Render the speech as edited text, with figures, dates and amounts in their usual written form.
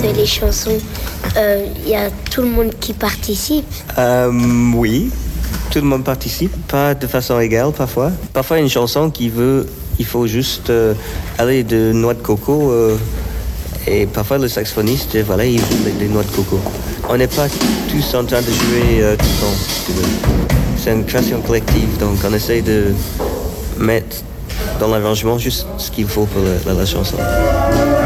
fait les chansons, il y a tout le monde qui participe? Oui, tout le monde participe, pas de façon égale parfois. Parfois une chanson il faut juste aller de noix de coco et parfois le saxophoniste, voilà, il joue les noix de coco. On n'est pas tous en train de jouer tout le temps. Si tu veux. C'est une création collective, donc on essaie de mettre dans l'arrangement juste ce qu'il faut pour la chanson.